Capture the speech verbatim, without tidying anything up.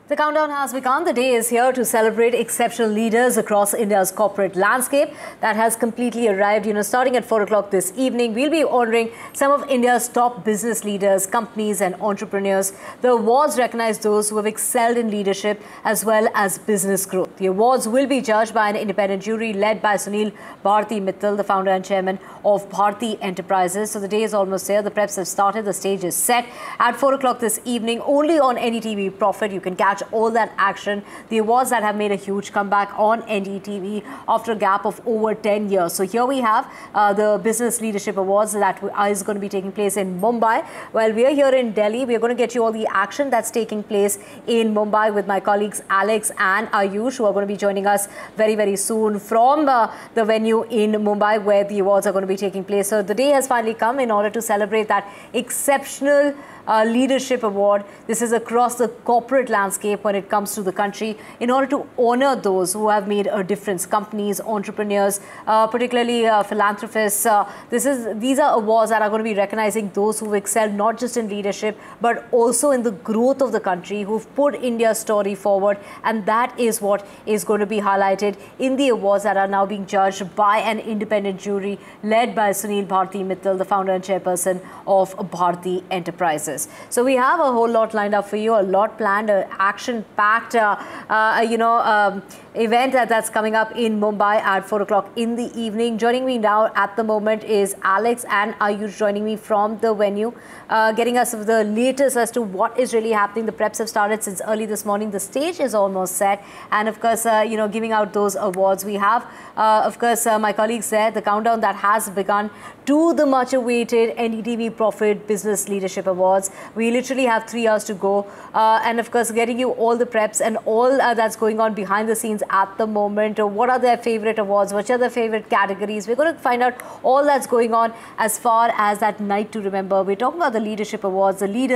The countdown has begun. The day is here to celebrate exceptional leaders across India's corporate landscape. That has completely arrived. You know, starting at four o'clock this evening, we'll be honoring some of India's top business leaders, companies and entrepreneurs. The awards recognize those who have excelled in leadership as well as business growth. The awards will be judged by an independent jury led by Sunil Bharti Mittal, the founder and chairman of Bharti Enterprises. So the day is almost here. The preps have started. The stage is set. At four o'clock this evening, only on N D T V Profit, you can catch all that action. The awards that have made a huge comeback on N D T V after a gap of over ten years. So here we have uh, the Business Leadership Awards that is going to be taking place in Mumbai. While we are here in Delhi, we are going to get you all the action that's taking place in Mumbai with my colleagues Alex and Ayush, who are going to be joining us very, very soon from uh, the venue in Mumbai where the awards are going to be taking place. So the day has finally come in order to celebrate that exceptional Uh, leadership award. This is across the corporate landscape when it comes to the country in order to honor those who have made a difference, companies, entrepreneurs, uh, particularly uh, philanthropists. Uh, this is these are awards that are going to be recognizing those who've excelled not just in leadership but also in the growth of the country, who've put India's story forward, and that is what is going to be highlighted in the awards that are now being judged by an independent jury led by Sunil Bharti Mittal, the founder and chairperson of Bharti Enterprises. So we have a whole lot lined up for you, a lot planned, an action-packed, uh, uh, you know, um, event that, that's coming up in Mumbai at four o'clock in the evening. Joining me now at the moment is Alex and Ayush joining me from the venue, uh, getting us the latest as to what is really happening. The preps have started since early this morning. The stage is almost set, and of course, uh, you know, giving out those awards. We have, uh, of course, uh, my colleagues there, the countdown that has begun to the much-awaited N D T V Profit Business Leadership Awards. We literally have three hours to go, uh, and of course getting you all the preps and all uh, that's going on behind the scenes at the moment. Uh, what are their favorite awards? Which are their favorite categories? We're going to find out all that's going on as far as that night to remember. We're talking about the Leadership Awards, the leaders